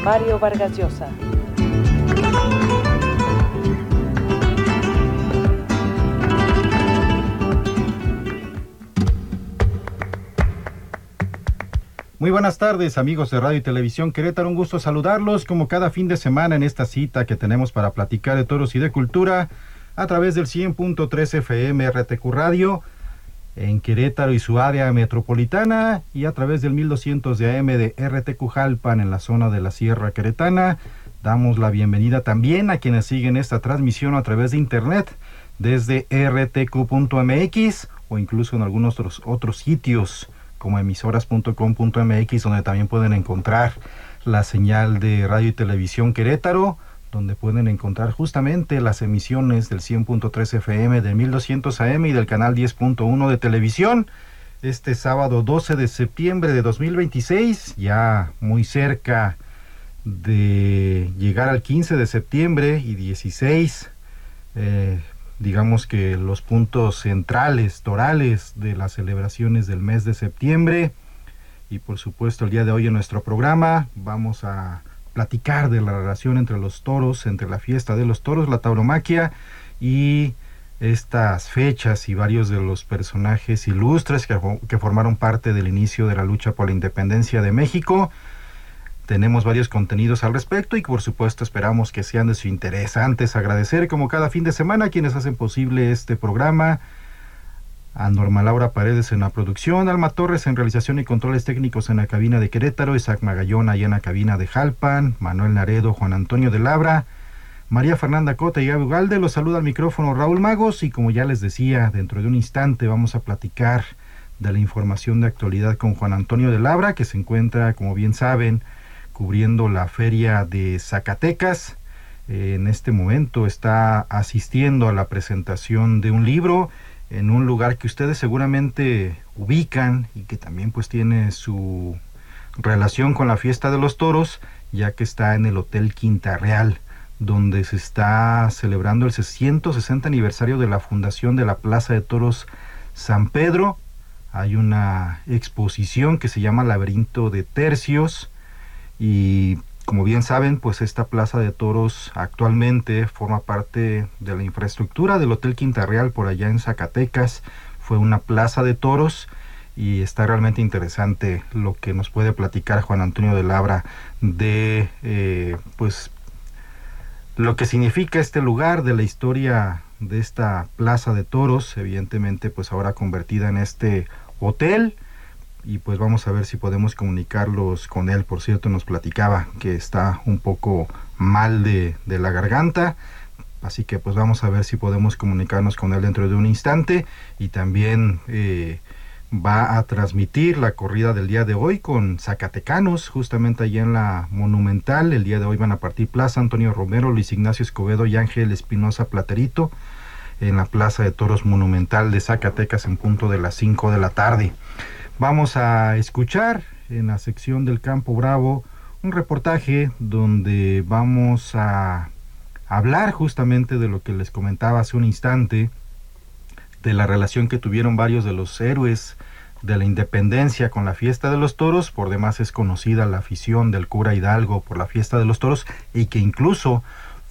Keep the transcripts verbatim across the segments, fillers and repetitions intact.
Mario Vargas Llosa. Muy buenas tardes, amigos de Radio y Televisión Querétaro, un gusto saludarlos como cada fin de semana en esta cita que tenemos para platicar de toros y de cultura a través del cien punto tres F M R T Q Radio en Querétaro y su área metropolitana, y a través del mil doscientos de A M de R T Q Jalpan en la zona de la Sierra Queretana. Damos la bienvenida también a quienes siguen esta transmisión a través de internet desde R T Q punto M X o incluso en algunos otros, otros sitios como emisoras punto com punto M X, donde también pueden encontrar la señal de Radio y Televisión Querétaro, donde pueden encontrar justamente las emisiones del cien punto tres F M, del mil doscientos A M y del canal diez punto uno de televisión. Este sábado doce de septiembre de dos mil veintiséis, ya muy cerca de llegar al quince de septiembre y dieciséis, eh, digamos que los puntos centrales, torales de las celebraciones del mes de septiembre. Y por supuesto el día de hoy en nuestro programa vamos a platicar de la relación entre los toros, entre la fiesta de los toros, la tauromaquia, y estas fechas y varios de los personajes ilustres que, que formaron parte del inicio de la lucha por la independencia de México. Tenemos varios contenidos al respecto y por supuesto esperamos que sean de su interés. Antes, agradecer como cada fin de semana a quienes hacen posible este programa: a Norma Laura Paredes en la producción, Alma Torres en realización y controles técnicos en la cabina de Querétaro, Isaac Magallón allá en la cabina de Jalpan, Manuel Naredo, Juan Antonio de Labra, María Fernanda Cota y Gaby Ugalde. Los saluda al micrófono Raúl Magos, y como ya les decía, dentro de un instante vamos a platicar de la información de actualidad con Juan Antonio de Labra, que se encuentra, como bien saben, cubriendo la feria de Zacatecas. Eh, en este momento está asistiendo a la presentación de un libro en un lugar que ustedes seguramente ubican y que también pues tiene su relación con la fiesta de los toros, ya que está en el Hotel Quinta Real, donde se está celebrando el ciento sesenta aniversario de la fundación de la Plaza de Toros San Pedro. Hay una exposición que se llama Laberinto de Tercios, y como bien saben, pues esta Plaza de Toros actualmente forma parte de la infraestructura del Hotel Quinta Real por allá en Zacatecas. Fue una plaza de toros y está realmente interesante lo que nos puede platicar Juan Antonio de Labra de eh, pues lo que significa este lugar, de la historia de esta Plaza de Toros, evidentemente pues ahora convertida en este hotel. Y pues vamos a ver si podemos comunicarlos con él. Por cierto, nos platicaba que está un poco mal de, de la garganta, así que pues vamos a ver si podemos comunicarnos con él dentro de un instante. Y también eh, va a transmitir la corrida del día de hoy con zacatecanos, justamente allí en la Monumental. El día de hoy van a partir plaza Antonio Romero, Luis Ignacio Escobedo y Ángel Espinosa Platerito en la Plaza de Toros Monumental de Zacatecas en punto de las cinco de la tarde. Vamos a escuchar en la sección del Campo Bravo un reportaje donde vamos a hablar justamente de lo que les comentaba hace un instante, de la relación que tuvieron varios de los héroes de la independencia con la fiesta de los toros. Por demás es conocida la afición del cura Hidalgo por la fiesta de los toros, y que incluso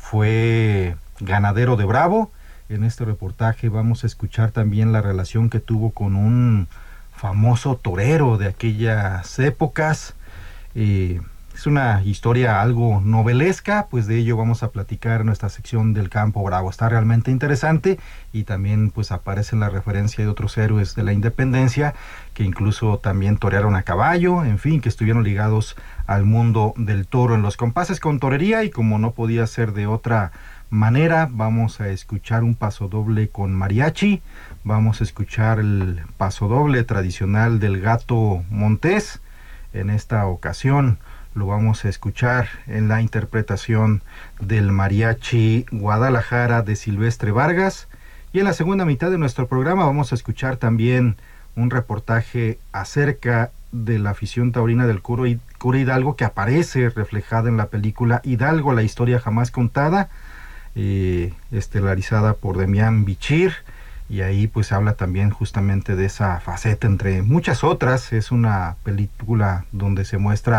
fue ganadero de Bravo. En este reportaje vamos a escuchar también la relación que tuvo con un famoso torero de aquellas épocas. Eh, es una historia algo novelesca, pues de ello vamos a platicar en nuestra sección del Campo Bravo. Está realmente interesante, y también pues aparece la referencia de otros héroes de la independencia que incluso también torearon a caballo, en fin, que estuvieron ligados al mundo del toro en los compases con torería. Y como no podía ser de otra manera, vamos a escuchar un pasodoble con mariachi. Vamos a escuchar el pasodoble tradicional del Gato Montés. En esta ocasión lo vamos a escuchar en la interpretación del Mariachi Guadalajara de Silvestre Vargas. Y en la segunda mitad de nuestro programa vamos a escuchar también un reportaje acerca de la afición taurina del cura Hidalgo, que aparece reflejada en la película Hidalgo, la historia jamás contada, eh, estelarizada por Demián Bichir. Y ahí pues habla también justamente de esa faceta, entre muchas otras. Es una película donde se muestra